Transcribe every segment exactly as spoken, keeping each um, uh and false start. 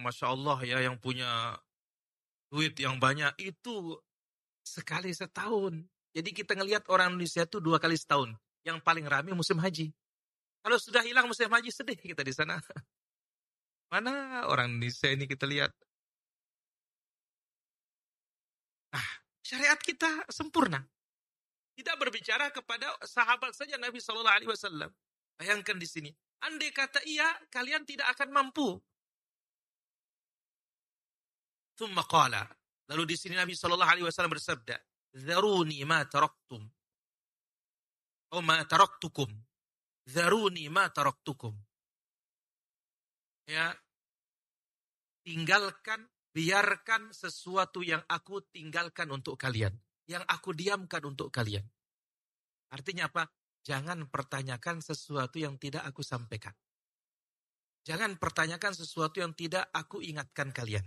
Masya Allah ya, yang punya duit yang banyak itu sekali setahun. Jadi kita ngelihat orang Indonesia itu dua kali setahun. Yang paling ramai musim haji. Kalau sudah hilang musim haji, sedih kita di sana. Mana orang Indonesia ini kita lihat. Nah, syariat kita sempurna. Tidak berbicara kepada sahabat saja Nabi shallallahu alaihi wasallam. Bayangkan di sini. Andai kata iya, kalian tidak akan mampu. Thumma qala. Lalu di sini Nabi shallallahu alaihi wasallam bersabda, "Dzaruni ma taraktum." Oh ma taraktukum. Dzaruni ma taraktukum. Ya. Tinggalkan, biarkan sesuatu yang aku tinggalkan untuk kalian. Yang aku diamkan untuk kalian. Artinya apa? Jangan pertanyakan sesuatu yang tidak aku sampaikan. Jangan pertanyakan sesuatu yang tidak aku ingatkan kalian.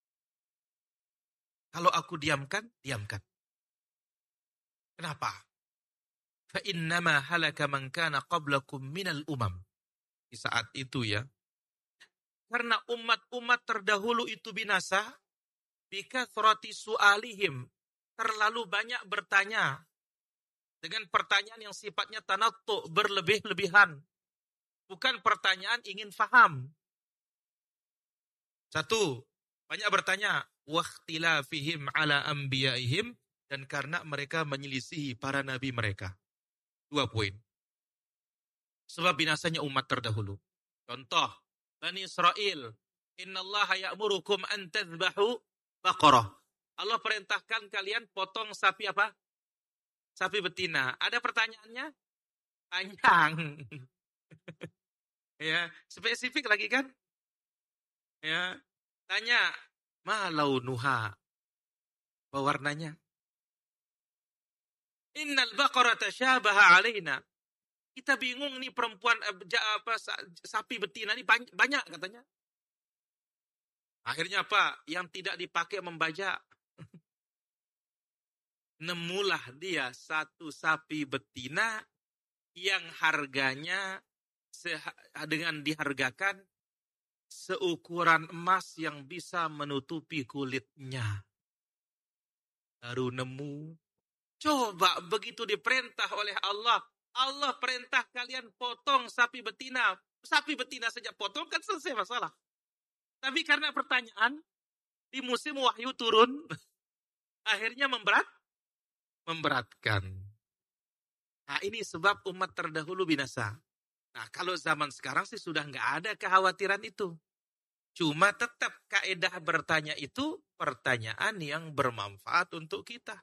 Kalau aku diamkan, diamkan. Kenapa? فَإِنَّمَا هَلَكَ مَنْ كَانَ قَبْلَكُمْ مِنَ الْأُمَمِ. Di saat itu ya. Karena umat-umat terdahulu itu binasa. بِكَثْرَةِ سُؤَالِهِمْ. Terlalu banyak bertanya. Dengan pertanyaan yang sifatnya tanattu, berlebih-lebihan. Bukan pertanyaan ingin faham. Satu, banyak bertanya. وَاخْتِلَافِهِمْ عَلَى أَنْبِيَائِهِمْ. Dan karena mereka menyelisihi para nabi mereka. Dua poin. Sebab binasanya umat terdahulu. Contoh, Bani Israel. Inna Allah ya'murukum an tadhbahu baqarah. Allah perintahkan kalian potong sapi apa? Sapi betina. Ada pertanyaannya? Panjang. Ya, spesifik lagi kan? Ya, tanya, ma launuha? Apa warnanya? Innal baqara tashabaha alaina. Kita bingung nih perempuan apa sapi betina ini banyak katanya. Akhirnya apa? Yang tidak dipakai membajak. Nemulah dia satu sapi betina yang harganya dengan dihargakan seukuran emas yang bisa menutupi kulitnya. Baru nemu. Coba begitu diperintah oleh Allah. Allah perintah kalian potong sapi betina. Sapi betina saja potong kan selesai masalah. Tapi karena pertanyaan, di musim wahyu turun, akhirnya memberat, memberatkan. Nah ini sebab umat terdahulu binasa. Nah kalau zaman sekarang sih sudah nggak ada kekhawatiran itu. Cuma tetap kaidah bertanya itu pertanyaan yang bermanfaat untuk kita.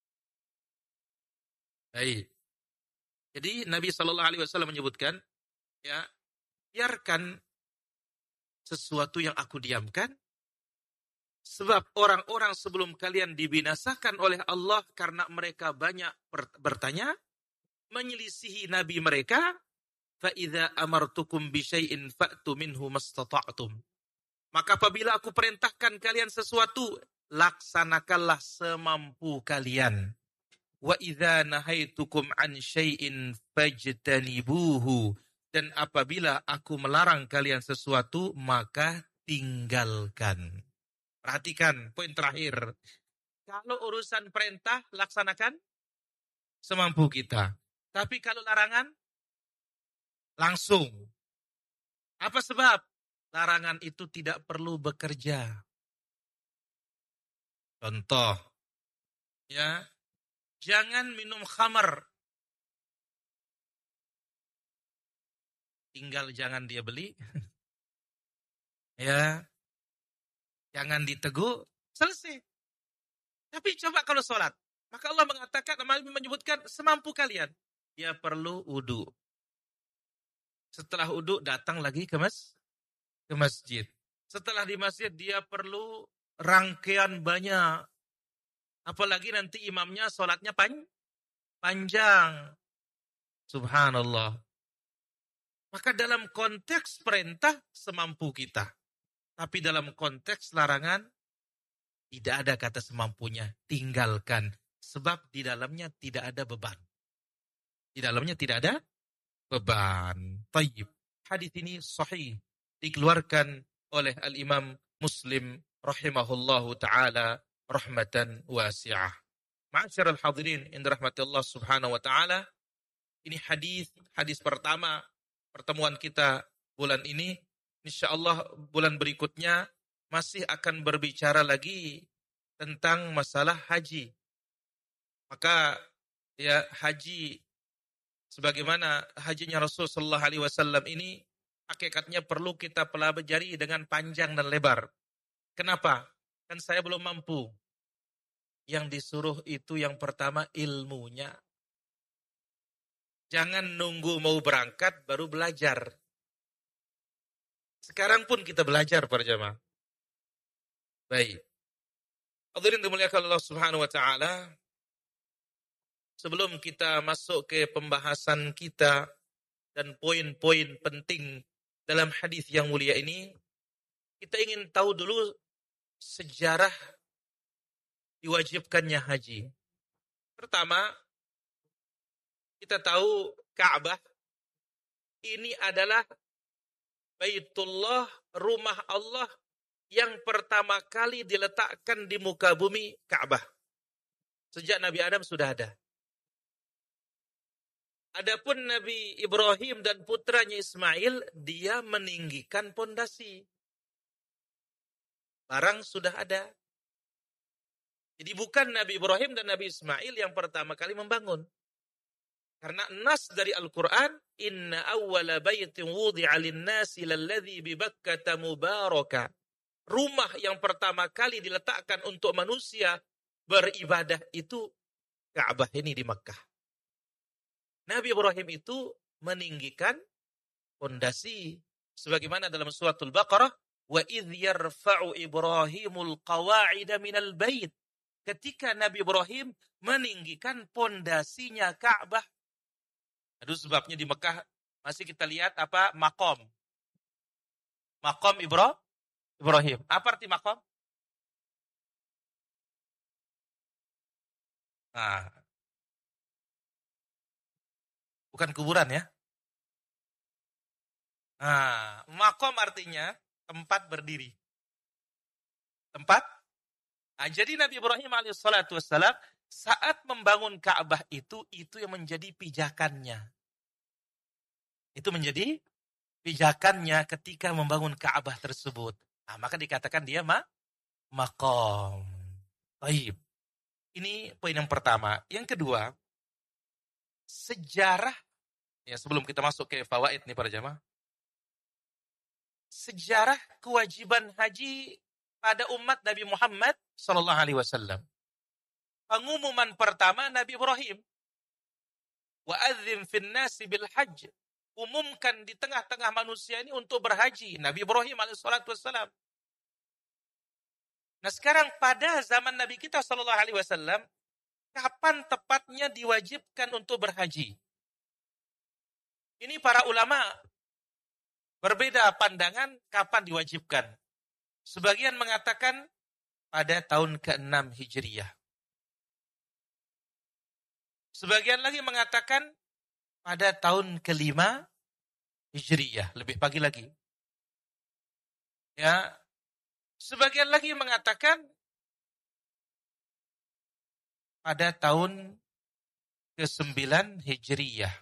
Baik. Jadi Nabi shallallahu alaihi wasallam menyebutkan, ya, biarkan sesuatu yang aku diamkan, sebab orang-orang sebelum kalian dibinasakan oleh Allah karena mereka banyak bertanya, menyelisihi Nabi mereka, فَإِذَا أَمَرْتُكُمْ بِشَيْءٍ فَأْتُ مِنْهُ مَسْتَطَعْتُمْ. Maka apabila aku perintahkan kalian sesuatu, laksanakanlah semampu kalian. وَإِذَا نَهَيْتُكُمْ عَنْ شَيْءٍ فَاجْتَنِبُوهُ. Dan apabila aku melarang kalian sesuatu, maka tinggalkan. Perhatikan poin terakhir. Kalau urusan perintah, laksanakan semampu kita. Tapi kalau larangan, langsung. Apa sebab? Larangan itu tidak perlu bekerja. Contoh, ya, jangan minum khamar. Tinggal jangan dia beli. Ya. Jangan ditegur. Selesai. Tapi coba kalau sholat. Maka Allah mengatakan, menyebutkan semampu kalian. Dia perlu wudu. Setelah wudu datang lagi ke, mas, ke masjid. Setelah di masjid dia perlu rangkaian banyak. Apalagi nanti imamnya sholatnya pan, panjang. Subhanallah. Maka dalam konteks perintah semampu kita. Tapi dalam konteks larangan tidak ada kata semampunya. Tinggalkan. Sebab di dalamnya tidak ada beban. Di dalamnya tidak ada beban. Tayyib. Hadis ini sahih. Dikeluarkan oleh Al-Imam Muslim rahimahullahu taala rahmatan wasi'ah. Ma'asyiral hadirin in rahmati Allah Subhanahu wa taala, ini hadis hadis pertama pertemuan kita bulan ini. Insyaallah bulan berikutnya masih akan berbicara lagi tentang masalah haji. Maka ya haji sebagaimana hajinya Rasul sallallahu alaihi wasallam ini hakikatnya perlu kita pelajari dengan panjang dan lebar. Kenapa? Kan saya belum mampu. Yang disuruh itu yang pertama ilmunya. Jangan nunggu mau berangkat baru belajar. Sekarang pun kita belajar para jamaah. Baik. Hadirin dimuliakan Allah Subhanahu wa taala. Sebelum kita masuk ke pembahasan kita dan poin-poin penting dalam hadis yang mulia ini, kita ingin tahu dulu sejarah diwajibkannya haji. Pertama, kita tahu Ka'bah ini adalah Baitullah, rumah Allah yang pertama kali diletakkan di muka bumi, Ka'bah. Sejak Nabi Adam sudah ada. Adapun Nabi Ibrahim dan putranya Ismail, dia meninggikan pondasi. Barang sudah ada. Jadi bukan Nabi Ibrahim dan Nabi Ismail yang pertama kali membangun. Karena nas dari Al-Quran, Inna awwala baitin wudi'a lin-nasi lalladzi bi Bakkata mubaraka. Rumah yang pertama kali diletakkan untuk manusia beribadah itu Ka'bah ini di Makkah. Nabi Ibrahim itu meninggikan pondasi. Sebagaimana dalam suratul Baqarah, wa idh yarfa'u Ibrahimul qawa'ida minal bait. Ketika Nabi Ibrahim meninggikan pondasinya Ka'bah. Aduh, sebabnya di Mekah masih kita lihat apa? Makom. Makom Ibra, Ibrahim. Apa arti makom? Nah, bukan kuburan ya. Nah, makom artinya tempat berdiri. Tempat. Nah, jadi Nabi Ibrahim alaihissalatu wassalam saat membangun Ka'bah itu, itu yang menjadi pijakannya. Itu menjadi pijakannya ketika membangun Ka'bah tersebut. Nah, maka dikatakan dia ma makom. Baik. Ini poin yang pertama. Yang kedua, sejarah. Ya, sebelum kita masuk ke fawaid nih para jamaah. Sejarah kewajiban haji pada umat Nabi Muhammad sallallahu alaihi wasallam. Pengumuman pertama Nabi Ibrahim. Wa adzim fin nasi bil hajj. Umumkan di tengah-tengah manusia ini untuk berhaji. Nabi Ibrahim alaihissalatu wassalam. Nah, sekarang pada zaman Nabi kita sallallahu alaihi wasallam, kapan tepatnya diwajibkan untuk berhaji? Ini para ulama berbeda pandangan kapan diwajibkan. Sebagian mengatakan pada tahun keenam Hijriyah. Sebagian lagi mengatakan pada tahun kelima Hijriyah, lebih pagi lagi. Ya, sebagian lagi mengatakan pada tahun kesembilan Hijriyah.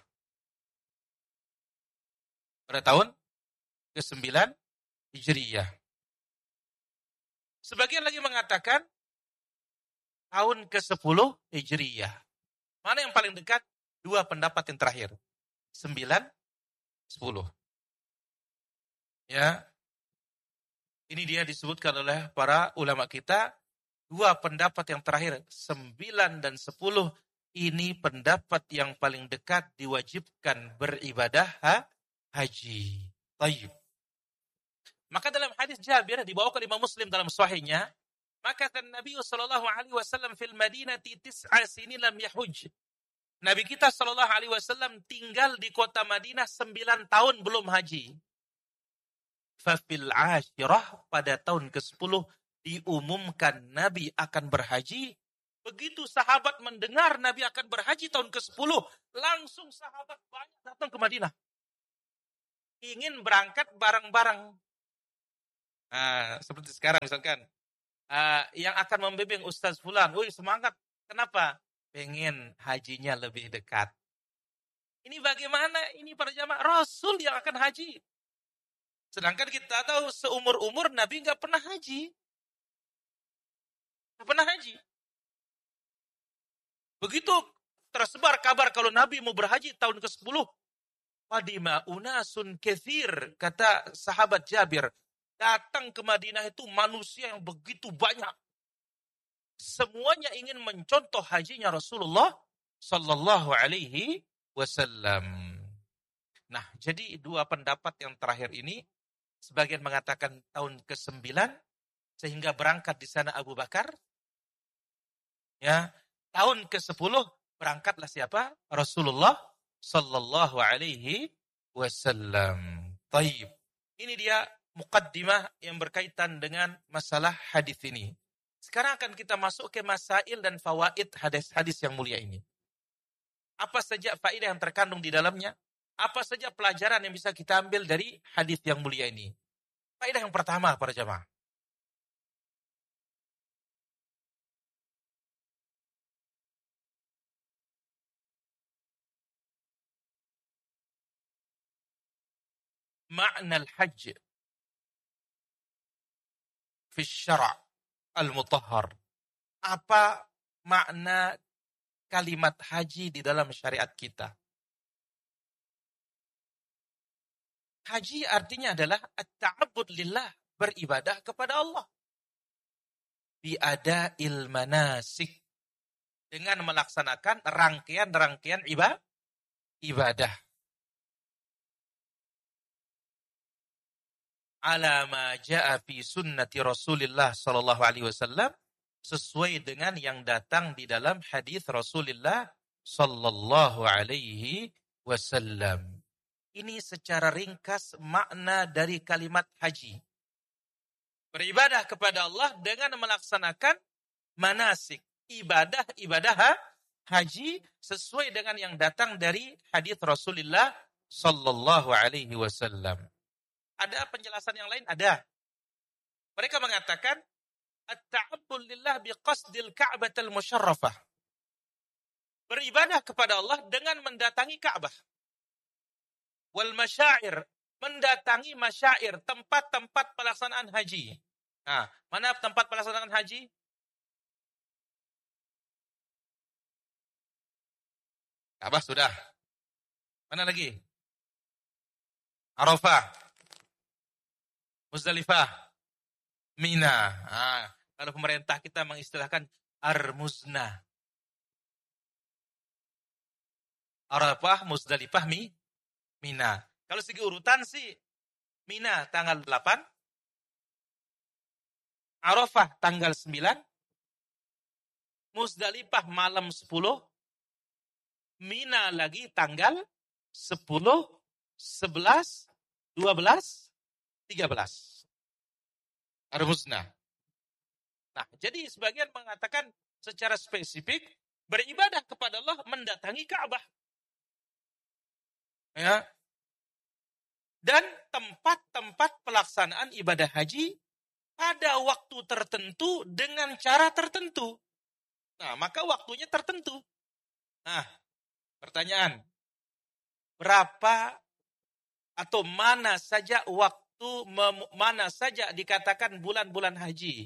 Pada tahun kesembilan Hijriyah. Sebagian lagi mengatakan tahun kesepuluh Hijriyah. Mana yang paling dekat? Dua pendapat yang terakhir. Sembilan, sepuluh. Ya. Ini dia disebutkan oleh para ulama kita. Dua pendapat yang terakhir. Sembilan dan sepuluh. Ini pendapat yang paling dekat diwajibkan beribadah ha? haji. Tayyib. Maka dalam hadis Jabir dibawakan Imam Muslim dalam sahihnya, maka Nabi sallallahu alaihi wasallam fil Madinati tis'a sinin lam yahuj. Nabi kita sallallahu alaihi wasallam tinggal di kota Madinah sembilan tahun belum haji. Fa fil ashirah, pada tahun kesepuluh diumumkan Nabi akan berhaji. Begitu sahabat mendengar Nabi akan berhaji tahun kesepuluh, langsung sahabat banyak datang ke Madinah. Ingin berangkat bareng-bareng. Nah, seperti sekarang misalkan, uh, yang akan membimbing Ustaz Fulan, wih semangat. Kenapa? Pengen hajinya lebih dekat. Ini bagaimana? Ini para jamaah Rasul yang akan haji. Sedangkan kita tahu seumur-umur Nabi nggak pernah haji. Nggak pernah haji. Begitu tersebar kabar kalau Nabi mau berhaji tahun ke sepuluh. Wadima unasun kathir, kata sahabat Jabir. Datang ke Madinah itu manusia yang begitu banyak. Semuanya ingin mencontoh hajinya Rasulullah sallallahu alaihi wasallam. Nah, jadi dua pendapat yang terakhir ini, sebagian mengatakan tahun ke sembilan, sehingga berangkat di sana Abu Bakar. Ya, tahun ke sepuluh berangkatlah siapa? Rasulullah sallallahu alaihi wasallam. Taib. Ini dia muqaddimah yang berkaitan dengan masalah hadis ini. Sekarang akan kita masuk ke masail dan fawaid hadis-hadis yang mulia ini. Apa saja faedah yang terkandung di dalamnya? Apa saja pelajaran yang bisa kita ambil dari hadis yang mulia ini? Faedah yang pertama, para jamaah. Makna al-hajj fi syara' al-mutahhar. Apa makna kalimat haji di dalam syariat kita? Haji artinya adalah at-ta'abbud lillah, beribadah kepada Allah. Biada'il manasik, dengan melaksanakan rangkaian-rangkaian ibadah. Ala ma ja'a fi sunnati Rasulillah sallallahu alaihi wasallam, sesuai dengan yang datang di dalam hadis Rasulullah sallallahu alaihi wasallam. Ini secara ringkas makna dari kalimat haji. Beribadah kepada Allah dengan melaksanakan manasik, ibadah-ibadah haji sesuai dengan yang datang dari hadis Rasulullah sallallahu alaihi wasallam. Ada penjelasan yang lain? Ada. Mereka mengatakan at-ta'abbud lillah biqasdil Ka'batal musyarrafah. Beribadah kepada Allah dengan mendatangi Ka'bah. Wal masyair, mendatangi masyair, tempat-tempat pelaksanaan haji. Nah, mana tempat pelaksanaan haji? Ka'bah sudah. Mana lagi? Arafah, Muzdalifah, Mina. Nah, kalau pemerintah kita mengistilahkan Armuzna. Arafah, Muzdalifah, Mi, Mina. Kalau segi urutan sih, Mina tanggal delapan, Arafah tanggal sembilan, Muzdalifah malam sepuluh, Mina lagi tanggal sepuluh, sebelas, dua belas, tiga belas. Armuzna. Nah, jadi sebagian mengatakan secara spesifik beribadah kepada Allah mendatangi Ka'bah. Ya. Dan tempat-tempat pelaksanaan ibadah haji pada waktu tertentu dengan cara tertentu. Nah, maka waktunya tertentu. Nah, pertanyaan, berapa atau mana saja waktu, mana saja dikatakan bulan-bulan haji?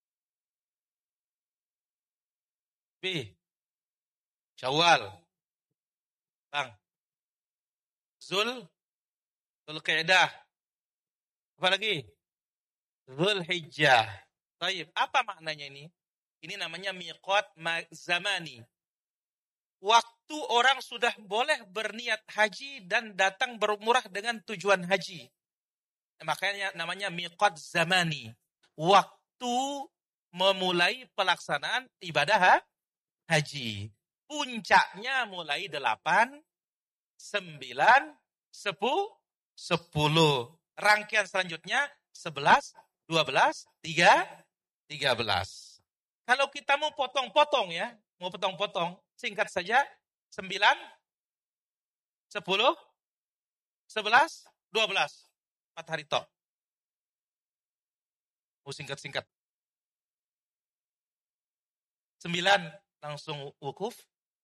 B. Syawal. Bang. Zul. Zulqa'dah. Apa lagi? Zulhijjah. Baik, apa maknanya ini? Ini namanya miqat zamani. Waktu orang sudah boleh berniat haji dan datang berumrah dengan tujuan haji. Makanya namanya miqat zamani. Waktu memulai pelaksanaan ibadah haji. Puncaknya mulai delapan, sembilan, sepuluh, sepuluh. Rangkaian selanjutnya sebelas, dua belas, tiga, tiga belas. Kalau kita mau potong-potong ya, mau potong-potong, singkat saja, sembilan, sepuluh, sebelas, dua belas. Empat hari tok. Oh, singkat-singkat. Sembilan langsung wukuf.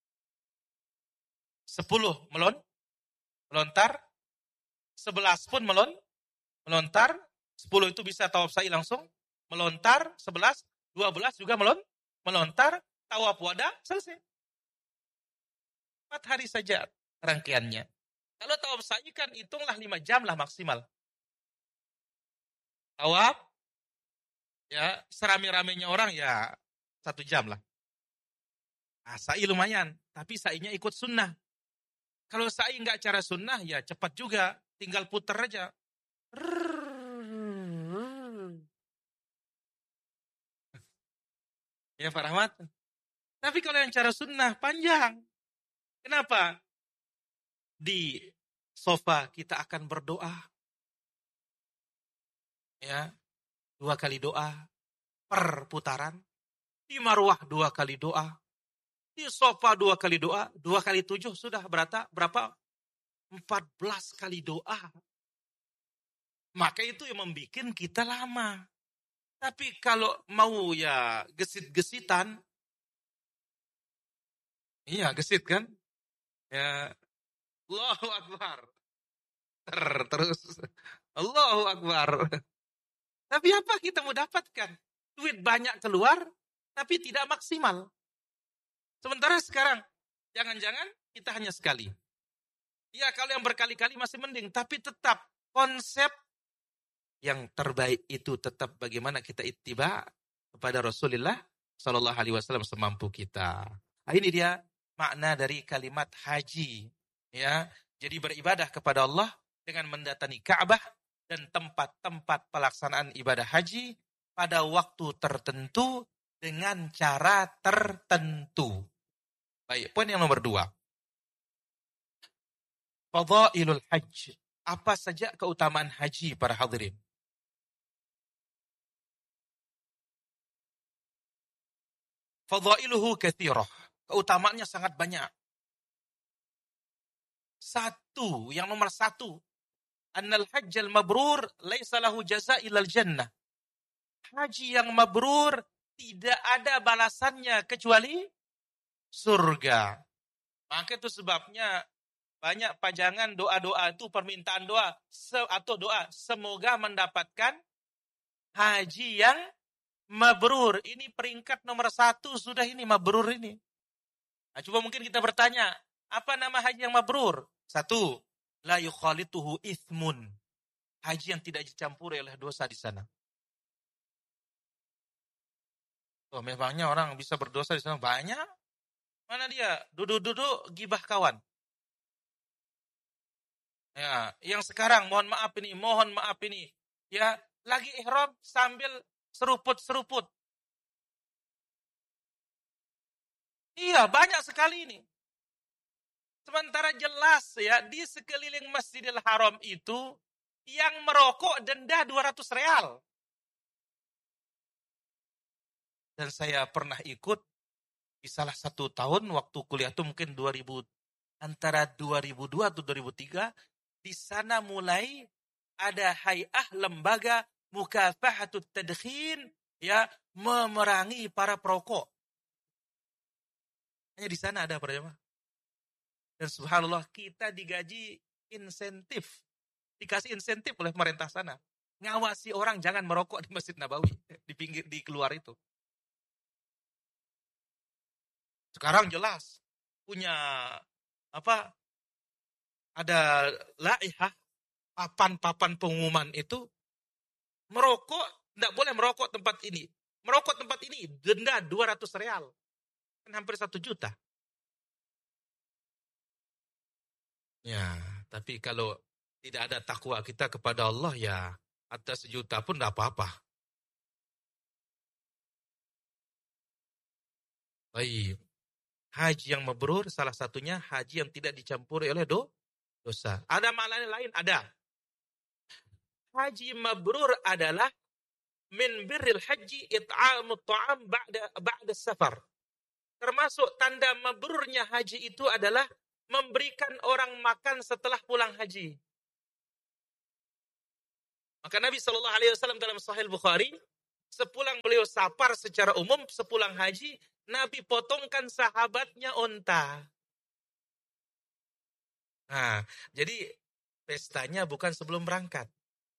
Sepuluh melon, melontar. Sebelas pun melon, melontar. Sepuluh itu bisa tawaf sa'i langsung. Melontar. Sebelas, dua belas juga melon, melontar. Tawaf wada, selesai. Empat hari saja rangkaiannya. Kalau tawaf sa'i kan hitunglah lima jam lah maksimal. Tawaf, ya serame-ramenya orang ya satu jam lah. Nah, sa'i lumayan, tapi sa'inya ikut sunnah. Kalau sa'i nggak cara sunnah, ya cepat juga, tinggal puter aja. Ya Pak Rahmat. Tapi kalau yang cara sunnah panjang. Kenapa? Di sofa kita akan berdoa. Ya, dua kali doa per putaran. Di marwah dua kali doa. Di sofa dua kali doa. Dua kali tujuh sudah berapa? Berapa? Empat belas kali doa. Maka itu yang membuat kita lama. Tapi kalau mau ya gesit-gesitan, iya gesit kan? Ya, Allahu Akbar. Ter, terus, Allahu Akbar. Tapi apa kita mau dapatkan? Duit banyak keluar, tapi tidak maksimal. Sementara sekarang, jangan-jangan kita hanya sekali. Ya kalau yang berkali-kali masih mending, tapi tetap konsep yang terbaik itu tetap bagaimana kita ittiba kepada Rasulullah Shallallahu Alaihi Wasallam semampu kita. Nah, ini dia makna dari kalimat haji. Ya, jadi beribadah kepada Allah dengan mendatangi Ka'bah dan tempat-tempat pelaksanaan ibadah haji pada waktu tertentu dengan cara tertentu. Baik, poin yang nomor dua. Fadhailul hajj. Apa saja keutamaan haji para hadirin? Fadhailuhu katsirah. Keutamaannya sangat banyak. Satu, yang nomor satu. Annal hajjal mabrur laisa lahu jaza ilal jannah. Haji yang mabrur tidak ada balasannya kecuali surga. Maka itu sebabnya banyak pajangan doa-doa itu, permintaan doa atau doa semoga mendapatkan haji yang mabrur. Ini peringkat nomor satu sudah ini mabrur ini. Nah, coba mungkin kita bertanya, apa nama haji yang mabrur? Satu, la yukhalituhu ithmun. Haji yang tidak dicampuri oleh dosa di sana. Oh, memangnya orang bisa berdosa di sana banyak? Mana dia? Duduk-duduk gibah kawan. Ya, yang sekarang mohon maaf ini, mohon maaf ini. Ya, lagi ihram sambil seruput-seruput. Iya, banyak sekali ini. Sementara jelas ya, di sekeliling Masjidil Haram itu, yang merokok denda dua ratus real. Dan saya pernah ikut di salah satu tahun, waktu kuliah itu mungkin dua ribu, antara dua ribu dua atau dua ribu tiga, di sana mulai ada hay'ah lembaga mukafahatut tadkhin, ya, memerangi para perokok. Hanya di sana ada para jemaah. Dan subhanallah kita digaji insentif. Dikasih insentif oleh pemerintah sana. Ngawasi orang jangan merokok di Masjid Nabawi. Di pinggir, di keluar itu. Sekarang jelas. Punya, apa, ada laihah, papan-papan pengumuman itu. Merokok, tidak boleh merokok tempat ini. Merokok tempat ini, denda dua ratus real. Kan hampir satu juta. Ya, tapi kalau tidak ada takwa kita kepada Allah, ya atas sejuta pun tidak apa-apa. Baik. Haji yang mabrur salah satunya haji yang tidak dicampuri oleh do, dosa. Ada makna lain? Ada. Haji mabrur adalah min birril haji it'amut ta'am ba'da ba'da safar. Termasuk tanda mabrurnya haji itu adalah memberikan orang makan setelah pulang haji. Maka Nabi shallallahu alaihi wasallam dalam Sahih Bukhari Sepulang beliau safar secara umum, sepulang haji, Nabi potongkan sahabatnya onta. Nah, jadi pestanya bukan sebelum berangkat.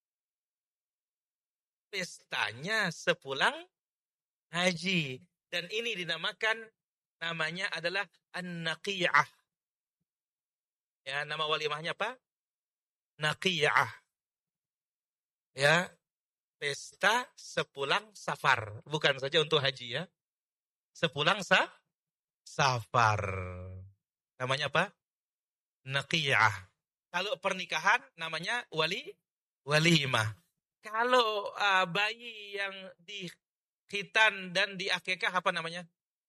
Pestanya sepulang haji. Dan ini dinamakan, namanya adalah An-Naqiyah. Ya, nama walimahnya apa? Naqiyah. Ya, pesta sepulang safar. Bukan saja untuk haji ya. Sepulang sa safar. Namanya apa? Naqiyah. Kalau pernikahan namanya wali walimah. Kalau uh, bayi yang di khitan dan di akikah apa namanya?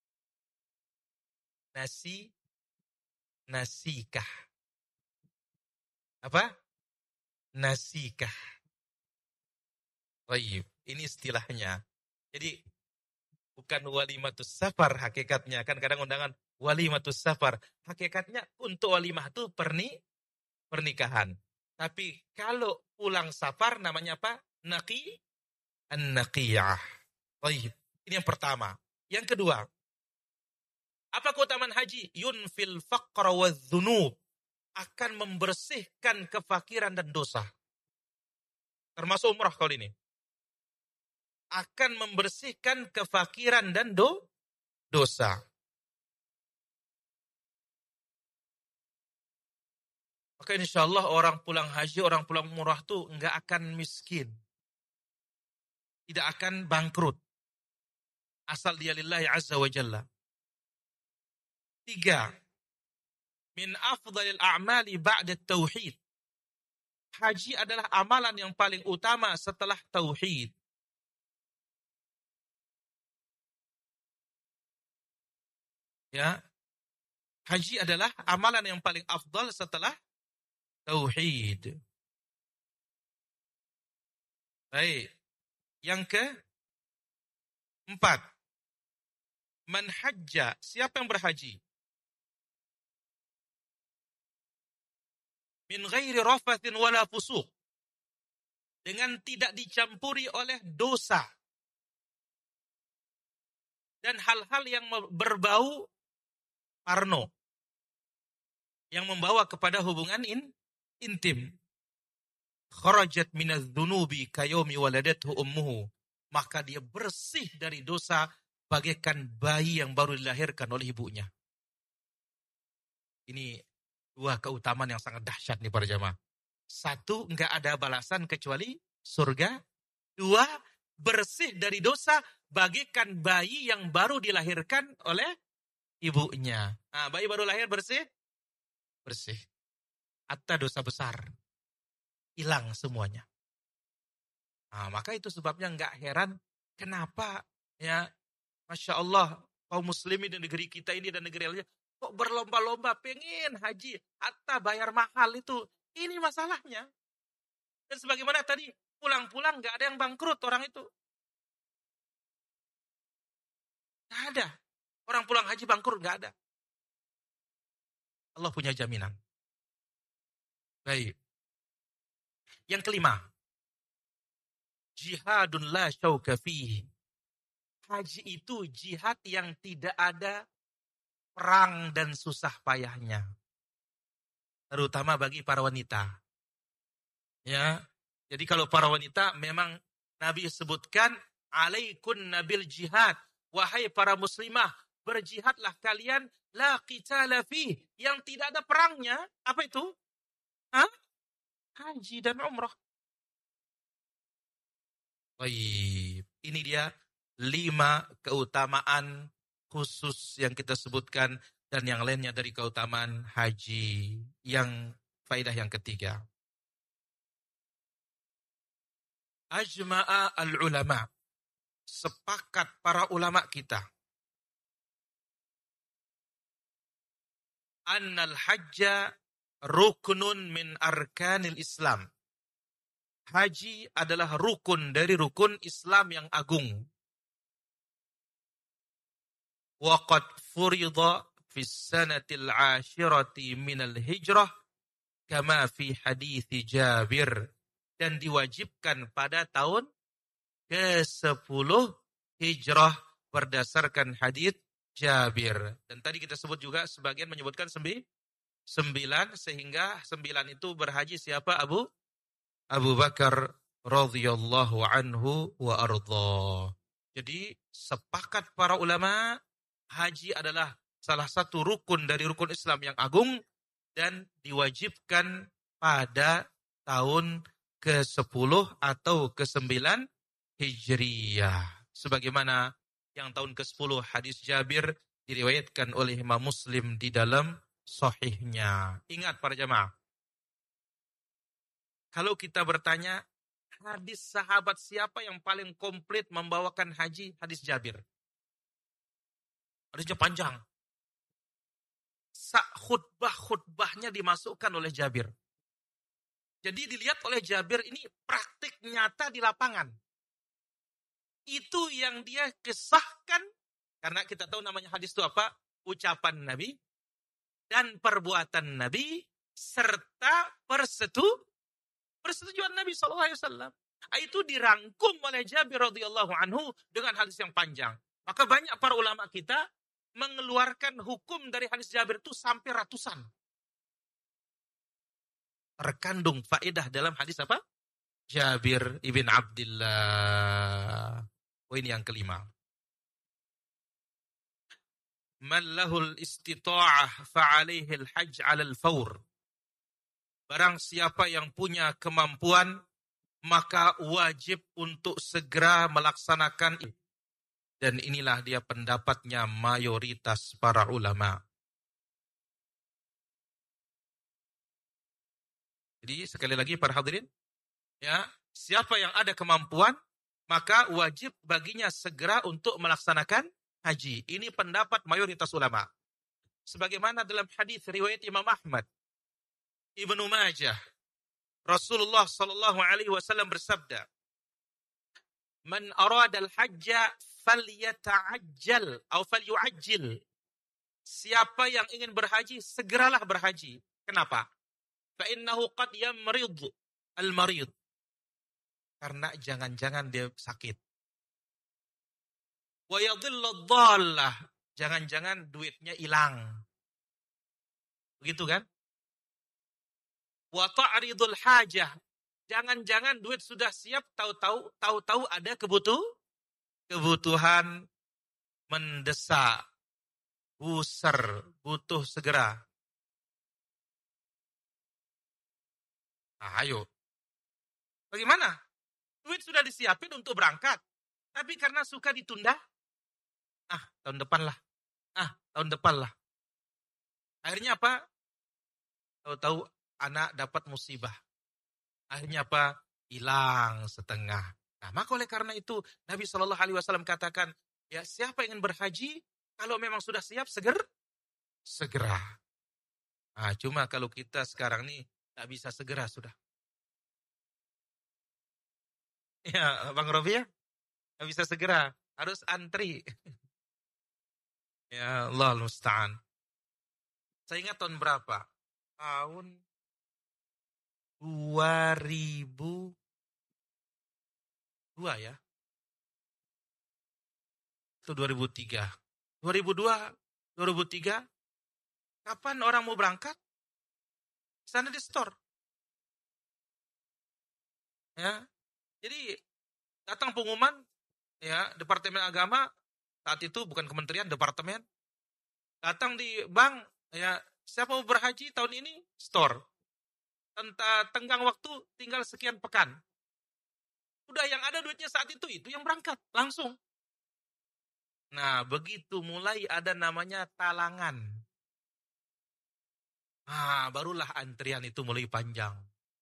Nasi nasikah. Apa? Nasikah. Baik, ini istilahnya. Jadi bukan walimatus safar hakikatnya. Kan kadang undangan walimatus safar. Hakikatnya untuk walimah itu perni pernikahan. Tapi kalau pulang safar namanya apa? Naqi an-naqiyah. Baik, ini yang pertama. Yang kedua, apa keutamaan haji? Yunfil faqra wa dzunub. Akan membersihkan kefakiran dan dosa. Termasuk umrah kali ini. Akan membersihkan kefakiran dan do, dosa. Maka insya Allah orang pulang haji, orang pulang umrah tuh nggak akan miskin. Tidak akan bangkrut. Asal dia lillahi azza wa jalla. Tiga. Min afdalil a'mali ba'da tauhid. Haji adalah amalan yang paling utama setelah tauhid. Ya. Haji adalah amalan yang paling afdal setelah tauhid. Baik. Yang ke empat. Man hajja, siapa yang berhaji? Min ghairi rafathin wala fusuq. Dengan tidak dicampuri oleh dosa. Dan hal-hal yang berbau parno. Yang membawa kepada hubungan in, intim. Kharajat minadz dzunubi kayomi waladathu ummuhu. Maka dia bersih dari dosa bagaikan bayi yang baru dilahirkan oleh ibunya. Ini dua keutamaan yang sangat dahsyat nih para jamaah. Satu, enggak ada balasan kecuali surga. Dua, bersih dari dosa bagaikan bayi yang baru dilahirkan oleh ibunya. Nah, bayi baru lahir bersih? Bersih. Hatta dosa besar. Hilang semuanya. Nah, maka itu sebabnya enggak heran kenapa ya Masya Allah kaum muslimin di negeri kita ini dan negeri lainnya kok berlomba-lomba pengen haji, hatta bayar mahal itu. Ini masalahnya. Dan sebagaimana tadi, pulang-pulang gak ada yang bangkrut orang itu. Gak ada. Orang pulang haji bangkrut gak ada. Allah punya jaminan. Baik. Yang kelima. Jihadun la syauka fihi. Haji itu jihad yang tidak ada perang dan susah payahnya. Terutama bagi para wanita. Ya. Jadi kalau para wanita memang Nabi sebutkan alaikun nabil jihad. Wahai para muslimah, berjihadlah kalian la qitala fi, yang tidak ada perangnya. Apa itu? Hah? Haji dan umrah. Baik. Ini dia lima keutamaan khusus yang kita sebutkan dan yang lainnya dari keutamaan haji. Yang faedah yang ketiga. Ajma'a al-ulama. Sepakat para ulama kita. Annal hajja ruknun min arkanil Islam. Haji adalah rukun dari rukun Islam yang agung. Waqad furida fi sanatil ashirati minal hijrah kama fi hadithi Jabir, dan diwajibkan pada tahun kesepuluh Hijrah berdasarkan hadits Jabir. Dan tadi kita sebut juga sebagian menyebutkan sembi, sembilan, sehingga sembilan itu berhaji siapa? Abu Abu Bakar radhiyallahu anhu wa ardha. Jadi sepakat para ulama, haji adalah salah satu rukun dari rukun Islam yang agung dan diwajibkan pada tahun kesepuluh atau kesembilan Hijriyah. Sebagaimana yang tahun kesepuluh hadis Jabir diriwayatkan oleh Imam Muslim di dalam sahihnya. Ingat para jamaah, kalau kita bertanya, hadis sahabat siapa yang paling komplit membawakan haji? Hadis Jabir. Hadisnya panjang. Sa khutbah-khutbahnya dimasukkan oleh Jabir. Jadi dilihat oleh Jabir ini praktik nyata di lapangan. Itu yang dia kisahkan, karena kita tahu namanya hadis itu apa? Ucapan Nabi dan perbuatan Nabi serta persetu, persetujuan Nabi shallallahu alaihi wasallam. Itu dirangkum oleh Jabir radhiyallahu anhu dengan hadis yang panjang. Maka banyak para ulama kita mengeluarkan hukum dari hadis Jabir itu sampai ratusan. Terkandung faedah dalam hadis apa? Jabir ibn Abdullah. Poin yang kelima. Man lahul istita'ah fa'alaihi al-hajj 'ala al-fawr. Barang siapa yang punya kemampuan, maka wajib untuk segera melaksanakan itu. Dan inilah dia pendapatnya mayoritas para ulama. Jadi sekali lagi para hadirin, ya, siapa yang ada kemampuan, maka wajib baginya segera untuk melaksanakan haji. Ini pendapat mayoritas ulama. Sebagaimana dalam hadis riwayat Imam Ahmad, Ibnu Majah, Rasulullah sallallahu alaihi wasallam bersabda, "Man arada al-hajja falyata'ajjal atau falyu'ajjil." Siapa yang ingin berhaji, segeralah berhaji. Kenapa? Fa innahu qad yamrid al-marid. Karena jangan-jangan dia sakit. Wa yadhillu ad-dhallah. Jangan-jangan duitnya hilang. Begitu kan? Wa ta'ridul hajah. Jangan-jangan duit sudah siap, tahu-tahu tahu-tahu ada kebutuh kebutuhan mendesak, buser, butuh segera. Nah, ayo. Bagaimana? Duit sudah disiapin untuk berangkat, tapi karena suka ditunda, ah, tahun depan lah. Ah, tahun depan lah. Akhirnya apa? Tahu-tahu anak dapat musibah. Akhirnya apa? Hilang setengah. Nah, maka oleh karena itu Nabi shallallahu alaihi wasallam katakan, ya siapa yang ingin berhaji, kalau memang sudah siap, seger, segera. Nah, cuma kalau kita sekarang nih tak bisa segera sudah. Ya, Bang Robi ya, tak bisa segera, harus antri. Ya Allah musta'an. Saya ingat tahun berapa? Tahun dua ribu dua ya. Itu dua ribu tiga. dua ribu dua, dua ribu tiga. Kapan orang mau berangkat? Sana di store. Ya. Jadi datang pengumuman, ya, Departemen Agama saat itu bukan kementerian, departemen. Datang di bank, ya, siapa mau berhaji tahun ini? Store. Tentang tenggang waktu tinggal sekian pekan. Udah yang ada duitnya saat itu, itu yang berangkat langsung. Nah, begitu mulai ada namanya talangan. Nah, barulah antrian itu mulai panjang.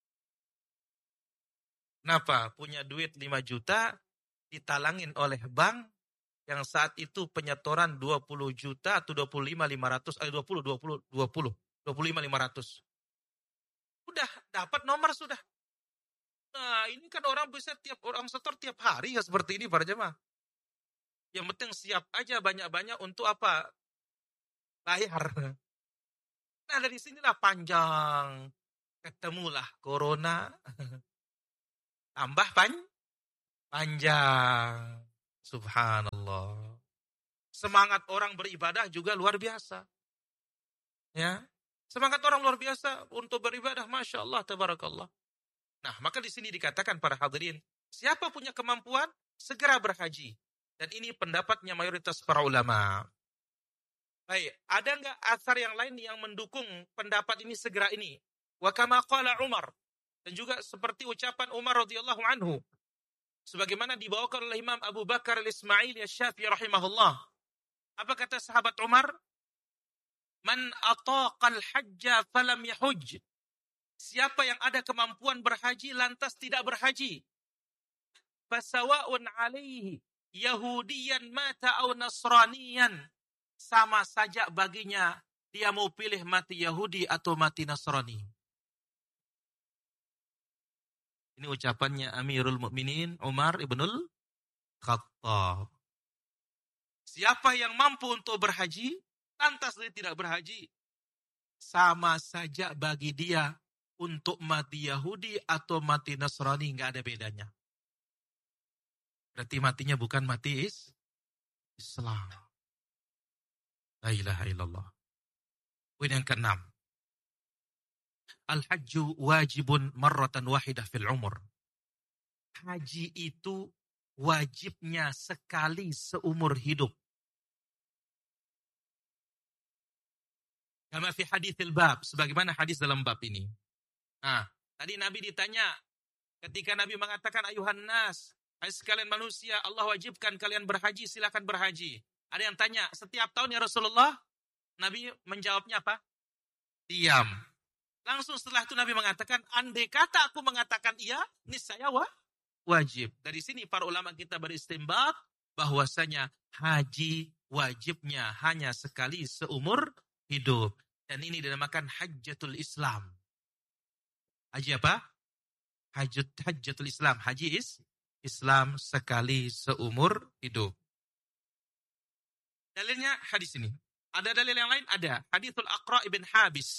Kenapa? Punya duit lima juta, ditalangin oleh bank, yang saat itu penyetoran dua puluh juta atau dua puluh lima lima ratus, eh dua puluh dua puluh dua puluh dua puluh lima lima ratus. Udah dapat nomor sudah. Nah, ini kan orang bisa tiap orang setor tiap hari ya seperti ini para jemaah. Yang penting siap aja banyak-banyak untuk apa? Bayar. Nah, dari sinilah panjang. Ketemulah corona. Tambah pan panjang. Subhanallah. Semangat orang beribadah juga luar biasa. Ya, semangat orang luar biasa untuk beribadah, masya Allah, tabarakallah. Nah, maka di sini dikatakan para hadirin, siapa punya kemampuan segera berhaji. Dan ini pendapatnya mayoritas para ulama. Baik, ada nggak asar yang lain yang mendukung pendapat ini segera ini? Wa kama qala Umar, dan juga seperti ucapan Umar radhiyallahu anhu, sebagaimana dibawakan oleh Imam Abu Bakar al-Ismaili asy-Syafi'i rahimahullah. Apa kata sahabat Umar? Man ataqal hajja falam yahuj. Siapa yang ada kemampuan berhaji lantas tidak berhaji. Fasawa'un alaihi yahudiyan mata au nasraniyan. Sama saja baginya dia mau pilih mati Yahudi atau mati Nasrani. Ini ucapannya Amirul Mukminin Umar ibnul Khattab. Siapa yang mampu untuk berhaji, lantas dia tidak berhaji, sama saja bagi dia untuk mati Yahudi atau mati Nasrani, nggak ada bedanya. Berarti matinya bukan mati is Islam. La ilaha illallah. Poin yang keenam. Al-hajju wajibun marratan wahidah fil umur. Haji itu wajibnya sekali seumur hidup. Kama fi haditsil bab, sebagaimana hadis dalam bab ini. Nah, tadi Nabi ditanya, ketika Nabi mengatakan ayuhan nas, hai sekalian manusia, Allah wajibkan kalian berhaji, silakan berhaji. Ada yang tanya, setiap tahun ya Rasulullah? Nabi menjawabnya apa? Diam. Langsung setelah itu Nabi mengatakan, andai kata aku mengatakan iya, niscaya wa wajib. Dari sini para ulama kita beristimbat bahwasanya haji wajibnya hanya sekali seumur hidup. Dan ini dinamakan hajjatul Islam. Haji apa? Hajjat, hajjatul Islam. Haji is Islam sekali seumur hidup. Dalilnya hadis ini. Ada dalil yang lain? Ada. Hadithul Aqra' ibn Habis.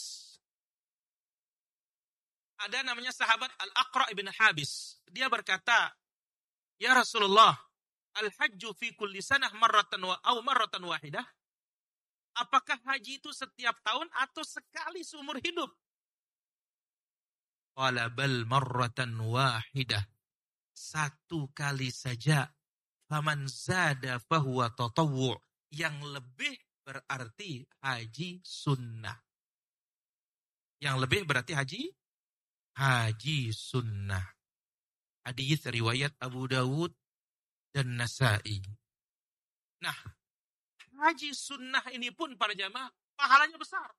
Ada namanya sahabat Al-Aqra' ibn Habis. Dia berkata, ya Rasulullah, al-hajju fi kulli sanah marratan wa au marratan wahidah. Apakah haji itu setiap tahun atau sekali seumur hidup? Qala bal marratan wahidah. Satu kali saja. Faman zada fahuwa tatawwu'. Yang lebih berarti haji sunnah. Yang lebih berarti haji haji sunnah. Hadis riwayat Abu Dawud dan Nasa'i. Nah, haji sunnah ini pun para jamaah pahalanya besar.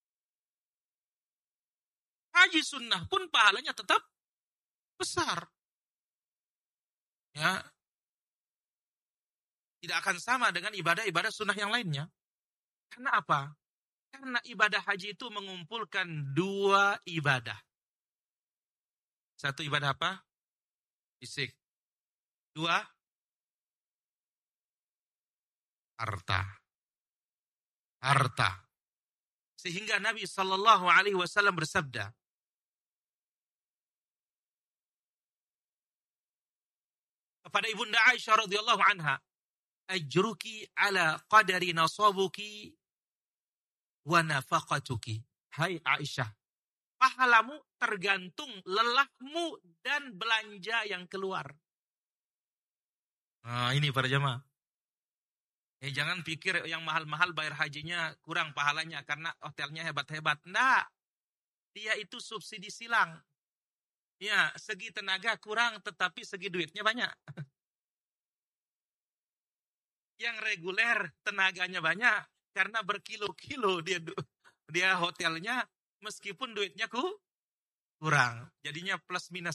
Haji sunnah pun pahalanya tetap besar. Ya. Tidak akan sama dengan ibadah-ibadah sunnah yang lainnya. Karena apa? Karena ibadah haji itu mengumpulkan dua ibadah. Satu ibadah apa? Fisik. Dua, harta. Harta. Sehingga Nabi Sallallahu Alaihi Wasallam bersabda, kepada Ibunda Aisyah radhiyallahu anha, ajruki ala qadari nasabuki wa nafaqatuki. Hai Aisyah, pahalamu tergantung lelahmu dan belanja yang keluar. Nah, ini para jamaah. Eh, jangan pikir yang mahal-mahal bayar hajinya kurang pahalanya karena hotelnya hebat-hebat. Nah, dia itu subsidi silang. Ya, segi tenaga kurang tetapi segi duitnya banyak. Yang reguler tenaganya banyak karena berkilo-kilo dia dia hotelnya meskipun duitnya ku kurang. Jadinya plus minus.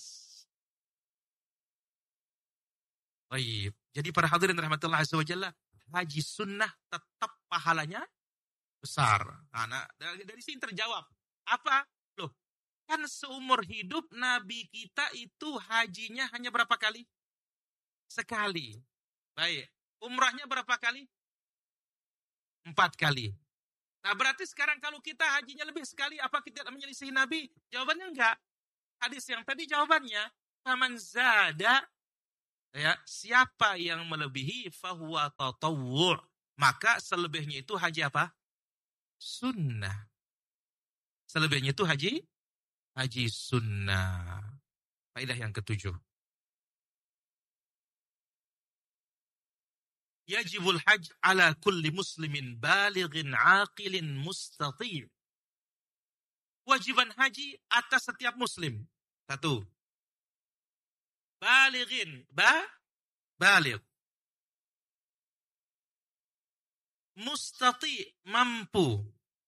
Baik. Jadi para hadirin rahmatullah azza wajalla, haji sunnah tetap pahalanya besar. Nah, dari, dari sini terjawab. Apa? Loh, kan seumur hidup Nabi kita itu hajinya hanya berapa kali? Sekali. Baik. Umrahnya berapa kali? Empat kali. Nah berarti sekarang kalau kita hajinya lebih sekali, apa kita menyelisih Nabi? Jawabannya enggak. Hadis yang tadi jawabannya, faman zada Ya, siapa yang melebihi fahuwa tatawwu'. Maka selebihnya itu haji apa? Sunnah. Selebihnya itu haji haji sunnah. Faedah yang ketujuh. Yajibul hajj ala kulli muslimin balighin aqilin mustati'. Wajiban haji atas setiap muslim. Satu. Balighin, ba baligh. Mustati, mampu.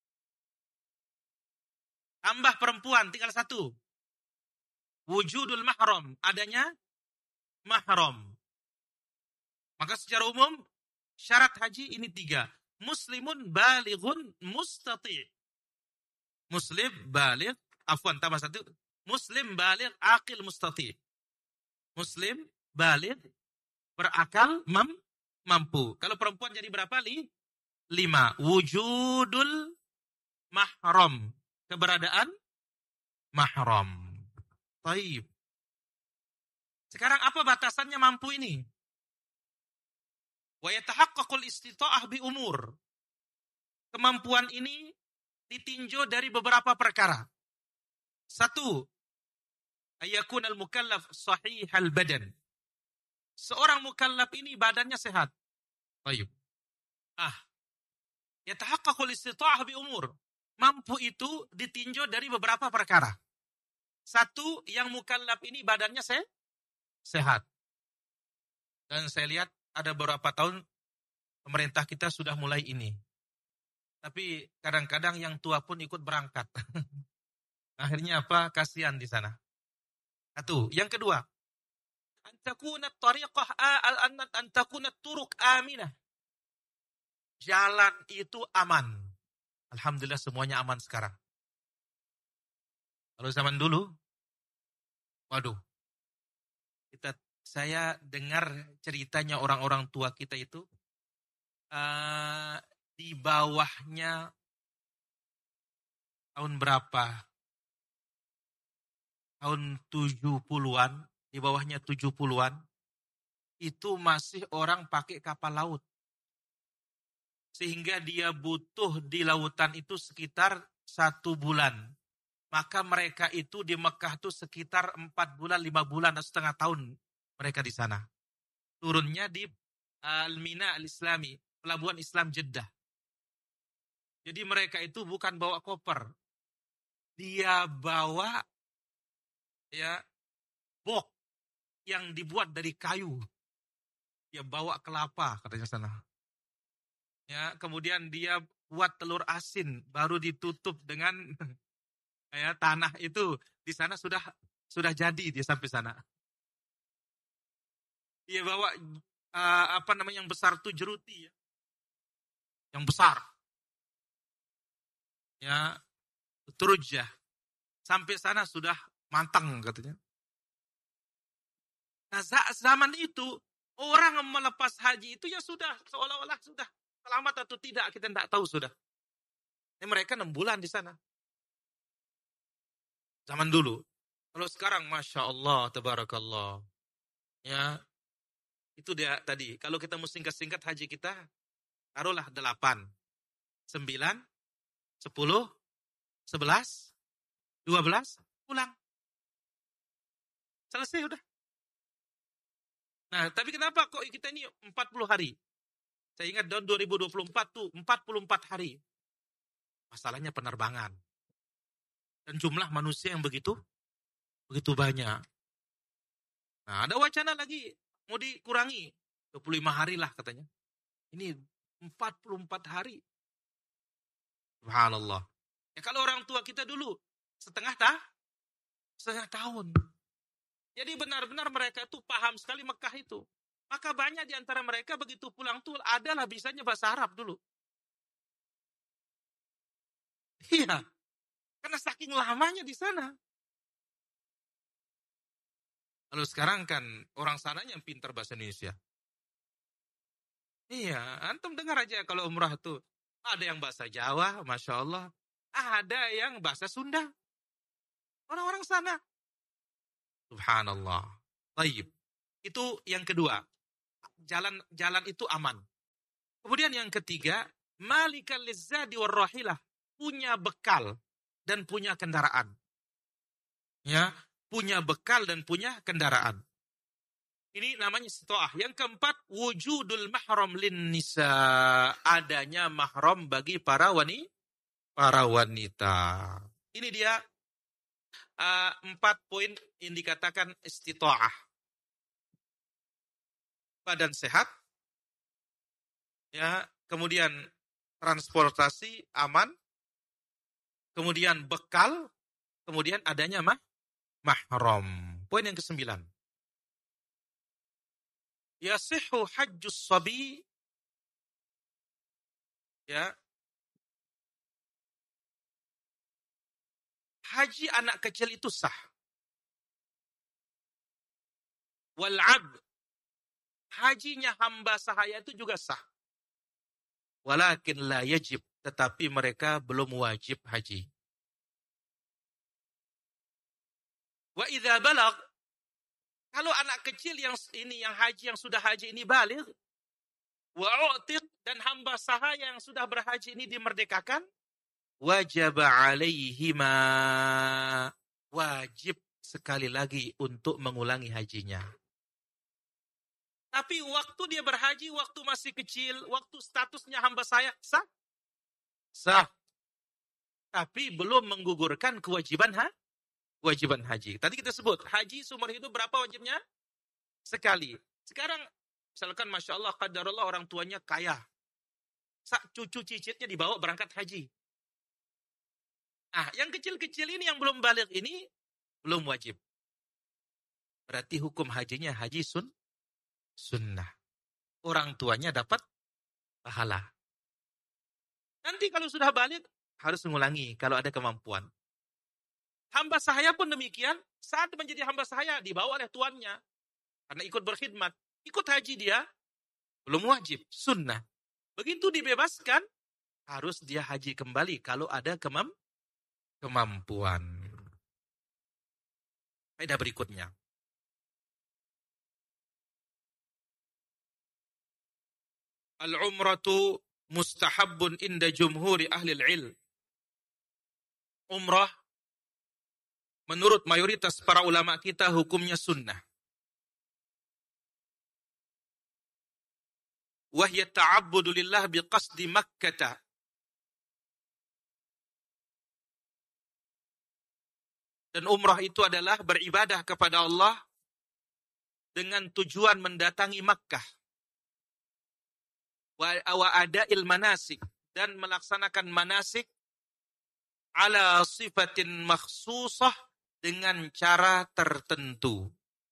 Tambah perempuan, tinggal satu. Wujudul mahram, adanya mahram. Maka secara umum, syarat haji ini tiga. Muslimun balighun mustati. Muslim baligh, afwan tambah satu. Muslim baligh aqil mustati. Muslim baligh berakal mam, mampu. Kalau perempuan jadi berapa? Li? Lima. Wujudul mahram. Keberadaan mahram. Taib. Sekarang apa batasannya mampu ini? Wa yatahaqqaqul istita'ah bi umur. Kemampuan ini ditinjau dari beberapa perkara. Satu, ayakun al-mukallaf sahihal badan. Seorang mukallaf ini badannya sehat. Taib. Ah. Yatahaqqaqul istita'ah bi umur. Mampu itu ditinjau dari beberapa perkara. Satu, yang mukallaf ini badannya se sehat. Dan saya lihat ada beberapa tahun pemerintah kita sudah mulai ini. Tapi kadang-kadang yang tua pun ikut berangkat. Akhirnya apa? Kasihan di sana. Satu. Yang kedua, antakunat tariqah antakunat turuk aminah. Jalan itu aman. Alhamdulillah semuanya aman sekarang. Kalau zaman dulu, waduh, kita saya dengar ceritanya orang-orang tua kita itu uh, di bawahnya tahun berapa? Tahun tujuh puluhan, di bawahnya tujuh puluhan, itu masih orang pakai kapal laut. Sehingga dia butuh di lautan itu sekitar satu bulan. Maka mereka itu di Mekah itu sekitar empat bulan, lima bulan, atau setengah tahun mereka di sana. Turunnya di Al-Mina Al-Islami, pelabuhan Islam Jeddah. Jadi mereka itu bukan bawa koper. Dia bawa ya bok yang dibuat dari kayu. Dia bawa kelapa katanya sana. Ya, kemudian dia buat telur asin baru ditutup dengan ya tanah itu. Di sana sudah sudah jadi dia sampai sana. Dia bawa uh, apa namanya yang besar tuh jeruti ya. Yang besar. Ya, turujah. Sampai sana sudah matang katanya. Nah, zaman itu orang melepas haji itu ya sudah seolah-olah sudah selamat atau tidak kita tidak tahu sudah. Ini mereka enam bulan di sana. Zaman dulu. Kalau sekarang Masya Allah, Tabarakallah. Ya, itu dia tadi. Kalau kita mau singkat-singkat haji kita, taruhlah delapan, sembilan, sepuluh, sebelas, dua belas, pulang. Selesai udah. Nah, tapi kenapa kok kita ini empat puluh hari? Saya ingat tahun dua ribu dua puluh empat tuh empat puluh empat hari. Masalahnya penerbangan. Dan jumlah manusia yang begitu begitu banyak. Nah, ada wacana lagi mau dikurangi dua puluh lima hari lah katanya. Ini empat puluh empat hari. Subhanallah. Ya kalau orang tua kita dulu setengah tah setengah tahun. Jadi benar-benar mereka itu paham sekali Mekah itu. Maka banyak di antara mereka begitu pulang tuh adalah bisanya bahasa Arab dulu. Iya. Karena saking lamanya di sana. Lalu sekarang kan orang sananya yang pintar bahasa Indonesia. Iya, antum dengar aja kalau umrah tuh. Ada yang bahasa Jawa, Masya Allah. Ada yang bahasa Sunda. Orang-orang sana. Subhanallah. Taib. Itu yang kedua. Jalan jalan itu aman. Kemudian yang ketiga, malikal lizzadi warrahilah, punya bekal dan punya kendaraan. Ya, punya bekal dan punya kendaraan. Ini namanya istitoah. Yang keempat, wujudul mahram lin nisa, adanya mahram bagi para wanita. Para wanita. Ini dia uh, empat poin yang dikatakan istitoah. Badan sehat, ya, kemudian transportasi aman, kemudian bekal, kemudian adanya mah mahram. Poin yang kesembilan. Yasihhu hajjus sabi, ya. Haji anak kecil itu sah. Wal 'abd, hajinya hamba sahaya itu juga sah. Walakin la yajib, tetapi mereka belum wajib haji. Wa idza balag, kalau anak kecil yang ini yang haji yang sudah haji ini baligh, wa u'tiq, dan hamba sahaya yang sudah berhaji ini dimerdekakan, wajib alaihima, wajib sekali lagi untuk mengulangi hajinya. Tapi waktu dia berhaji, waktu masih kecil, waktu statusnya hamba saya, sah? Sah. Tapi belum menggugurkan kewajiban ha? Kewajiban haji. Tadi kita sebut, haji seumur hidup berapa wajibnya? Sekali. Sekarang, misalkan Masya Allah, qadarullah orang tuanya kaya. Cucu cicitnya dibawa berangkat haji. Nah, yang kecil-kecil ini, yang belum balik ini, belum wajib. Berarti hukum hajinya haji sun, sunnah. Orang tuanya dapat pahala. Nanti kalau sudah balik, harus mengulangi kalau ada kemampuan. Hamba sahaya pun demikian, saat menjadi hamba sahaya, dibawa oleh tuannya. Karena ikut berkhidmat. Ikut haji dia, belum wajib, sunnah. Begitu dibebaskan, harus dia haji kembali kalau ada kemampuan. Kemampuan. Faedah berikutnya. Al-umratu mustahabbun inda jumhuri ahli al-ilm. Umrah, menurut mayoritas para ulama kita, hukumnya sunnah. Wahya ta'abbudu lillah biqasdi Makkah. Dan umrah itu adalah beribadah kepada Allah dengan tujuan mendatangi Makkah. Wa ada'il manasik, dan melaksanakan manasik ala sifatin makhsusah, dengan cara tertentu.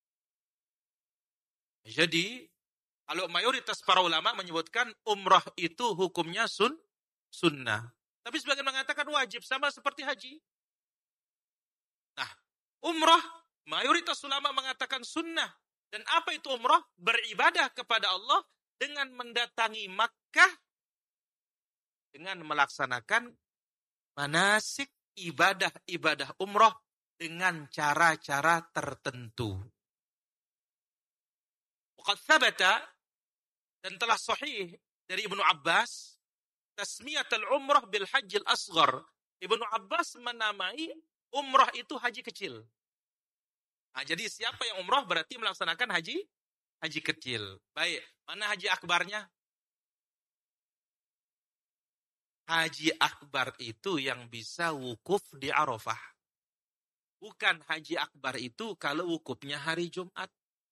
Jadi, kalau mayoritas para ulama menyebutkan umrah itu hukumnya sun, sunnah. Tapi sebagian mengatakan wajib, sama seperti haji. Nah, umrah, mayoritas ulama mengatakan sunnah. Dan apa itu umrah? Beribadah kepada Allah dengan mendatangi Makkah, dengan melaksanakan manasik ibadah-ibadah umrah dengan cara-cara tertentu. Waqad thabata, dan telah sahih dari Ibnu Abbas, tasmiyatul umrah bil hajjil asghar. Ibnu Abbas menamai umrah itu haji kecil. Nah, jadi siapa yang umrah berarti melaksanakan haji haji kecil. Baik, mana haji akbarnya? Haji akbar itu yang bisa wukuf di Arafah. Bukan haji akbar itu kalau wukufnya hari Jumat.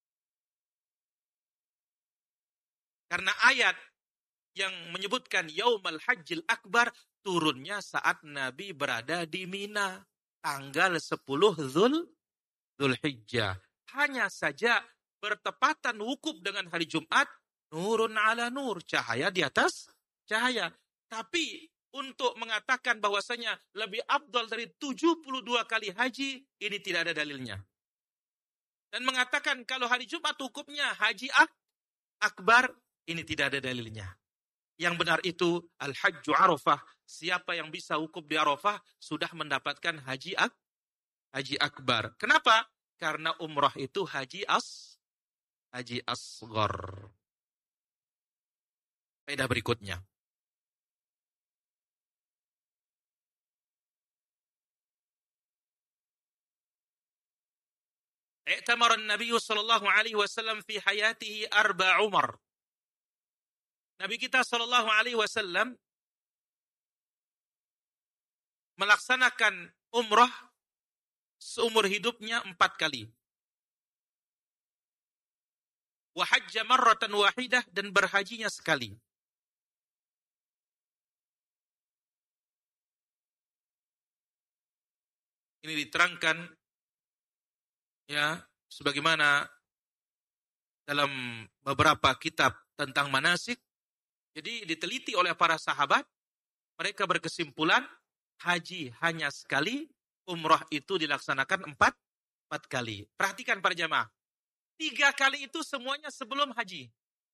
Karena ayat yang menyebutkan Yaumal Hajjil Akbar turunnya saat Nabi berada di Mina, tanggal sepuluh Dzul Dzulhijjah. Hanya saja bertepatan wukuf dengan hari Jumat, nurun ala nur, cahaya di atas cahaya. Tapi untuk mengatakan bahwasanya lebih afdal dari tujuh puluh dua kali haji, ini tidak ada dalilnya. Dan mengatakan kalau hari Jumat wukufnya haji ak akbar, ini tidak ada dalilnya. Yang benar itu al-hajju Arafah. Siapa yang bisa wukuf di Arafah sudah mendapatkan haji ak haji akbar. Kenapa? Karena umrah itu haji as haji asghar. Faedah berikutnya. I'tamara an-nabiy sallallahu alaihi wasallam fi hayatihi arba umar. Nabi kita sallallahu alaihi wasallam melaksanakan umrah seumur hidupnya empat kali. Wa hajja marratan wahidah, dan berhajinya sekali. Ini diterangkan ya sebagaimana dalam beberapa kitab tentang manasik. Jadi diteliti oleh para sahabat, mereka berkesimpulan haji hanya sekali, umrah itu dilaksanakan empat, empat kali. Perhatikan para jamaah, tiga kali itu semuanya sebelum haji.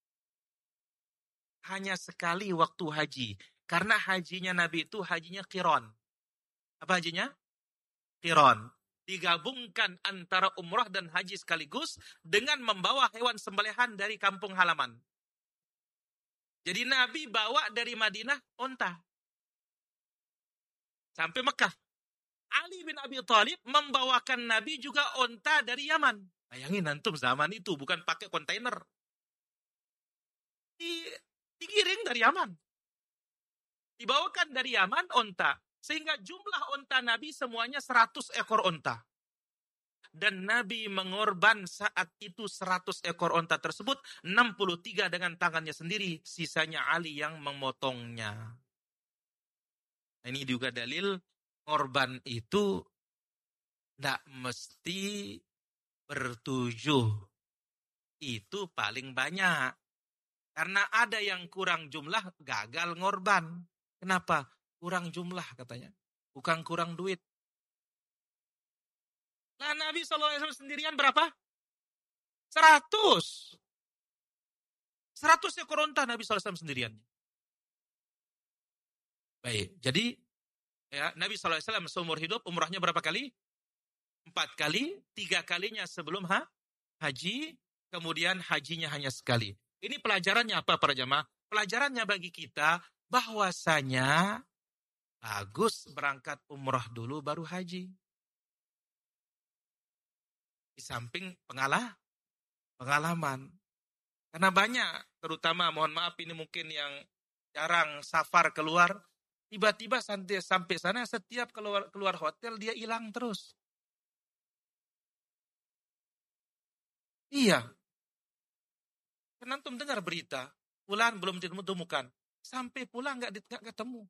Hanya sekali waktu haji, karena hajinya Nabi itu hajinya qiran. Apa hajinya? Qiran. Digabungkan antara umrah dan haji sekaligus dengan membawa hewan sembelihan dari kampung halaman. Jadi Nabi bawa dari Madinah onta sampai Mekah. Ali bin Abi Thalib membawakan Nabi juga onta dari Yaman. Bayangin antum, zaman itu bukan pakai kontainer. Di, digiring dari Yaman. Dibawakan dari Yaman onta. Sehingga jumlah onta Nabi semuanya seratus ekor onta. Dan Nabi mengorban saat itu seratus ekor onta tersebut, enam puluh tiga dengan tangannya sendiri, sisanya Ali yang memotongnya. Ini juga dalil korban itu tidak mesti bertujuh. Itu paling banyak. Karena ada yang kurang jumlah, gagal ngorban. Kenapa? Kurang jumlah katanya. Bukan kurang duit. Nah Nabi shallallahu alaihi wasallam sendirian berapa? Seratus. Seratus ekor onta Nabi shallallahu alaihi wasallam sendirian. Baik, jadi ya, Nabi shallallahu alaihi wasallam seumur hidup umrahnya berapa kali? Empat kali, tiga kalinya sebelum ha? haji, kemudian hajinya hanya sekali. Ini pelajarannya apa para jamaah? Pelajarannya bagi kita bahwasanya bagus berangkat umrah dulu baru haji. Di samping pengalah, pengalaman. Karena banyak, terutama mohon maaf ini mungkin yang jarang safar keluar, tiba-tiba sampai, sampai sana setiap keluar keluar hotel dia hilang terus. Iya. Kan antum dengar berita, pulang belum ditemukan. Sampai pulang nggak nggak ketemu.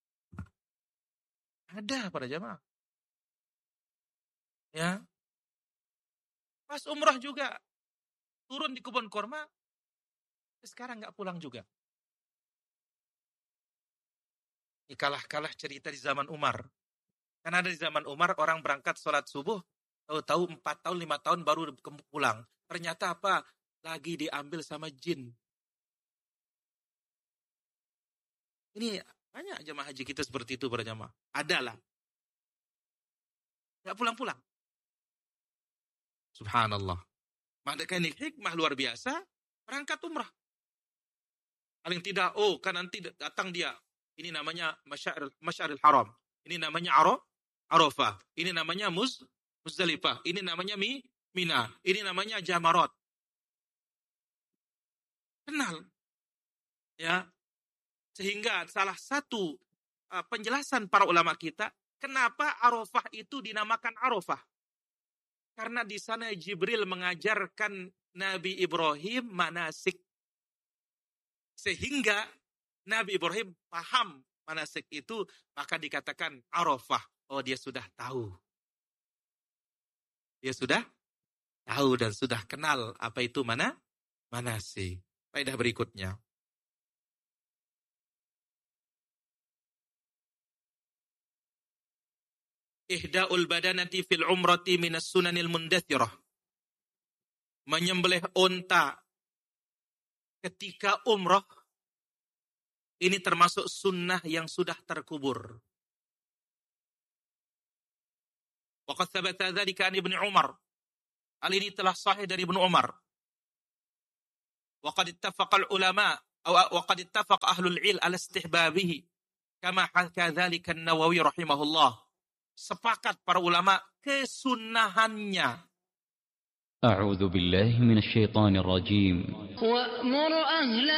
Ada para jamaah. Ya. Pas umrah juga turun di kebun korma, sekarang nggak pulang juga. Ini kalah-kalah cerita di zaman Umar. Karena ada di zaman Umar orang berangkat sholat subuh, tahu-tahu empat tahun, lima tahun baru pulang. Ternyata apa? Lagi diambil sama jin. Ini banyak jamaah haji kita seperti itu para jamaah. Adalah. Nggak pulang-pulang. Subhanallah. Maka ini hikmah luar biasa, berangkat umrah. Paling tidak, oh kan nanti datang dia. Ini namanya Masyaril, Masyaril Haram. Ini namanya Araf, Arafah. Ini namanya Muz, Muzdalifah. Ini namanya Mi, Mina. Ini namanya Jamarat. Kenal. Ya. Sehingga salah satu uh, penjelasan para ulama kita, kenapa Arafah itu dinamakan Arafah? Karena di sana Jibril mengajarkan Nabi Ibrahim manasik. Sehingga Nabi Ibrahim paham manasik itu, maka dikatakan Arafah. Oh, dia sudah tahu. Dia sudah tahu dan sudah kenal apa itu mana manasik. Faedah berikutnya. Ihda'ul badanati fil umrati minas sunanil mundathirah. Menyembelih unta ketika umrah ini termasuk sunnah yang sudah terkubur. Wa qad thabata dzalika an Ibnu Umar. Hal ini telah sahih dari Ibnu Umar. wa qad ittafaqa al-ulama wa qad ittafaqa ahlul ilm ala istihbabihi kama haka dzalika an-Nawawi rahimahullah. Sepakat para ulama kesunnahannya. A'udzu billahi minasy syaithanir rajim. Wa'mur ahla